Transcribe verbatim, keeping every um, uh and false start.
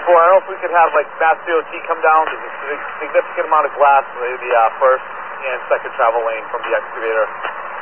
four, I don't know if we could have like Mass D O T come down. There's a sig- significant amount of glass in the uh, first and second travel lane from the excavator.